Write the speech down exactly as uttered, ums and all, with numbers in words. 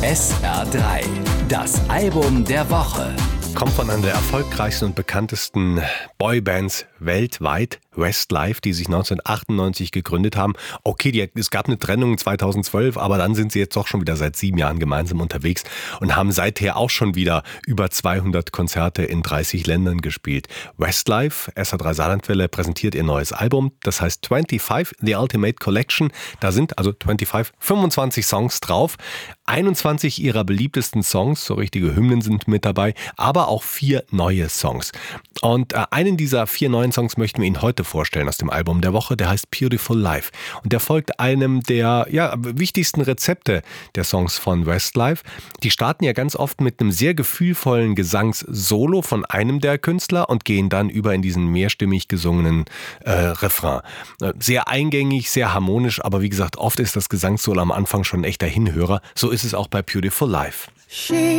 S R drei, das Album der Woche. Kommt von einer der erfolgreichsten und bekanntesten Boybands weltweit, Westlife, die sich neunzehnhundertachtundneunzig gegründet haben. Okay, die, es gab eine Trennung zweitausendzwölf, aber dann sind sie jetzt doch schon wieder seit sieben Jahren gemeinsam unterwegs und haben seither auch schon wieder über zweihundert Konzerte in dreißig Ländern gespielt. Westlife, S R drei Saarlandwelle, präsentiert ihr neues Album, das heißt fünfundzwanzig, The Ultimate Collection. Da sind also fünfundzwanzig, fünfundzwanzig Songs drauf. einundzwanzig ihrer beliebtesten Songs, so richtige Hymnen sind mit dabei, aber auch vier neue Songs. Und äh, einen dieser vier neuen Songs möchten wir Ihnen heute vorstellen aus dem Album der Woche, der heißt Beautiful Life. Und der folgt einem der ja, wichtigsten Rezepte der Songs von Westlife. Die starten ja ganz oft mit einem sehr gefühlvollen Gesangssolo von einem der Künstler und gehen dann über in diesen mehrstimmig gesungenen äh, Refrain. Äh, sehr eingängig, sehr harmonisch, aber wie gesagt, oft ist das Gesangssolo am Anfang schon ein echter Hinhörer. So ist es auch bei Beautiful Life. She